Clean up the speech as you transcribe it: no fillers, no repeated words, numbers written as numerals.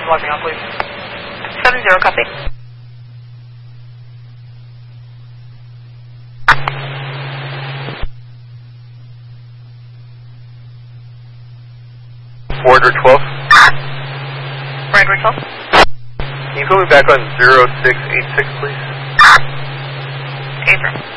log me off, please. 70, copy. Order 12. Order 12. Can you put me back on 0686, please? April.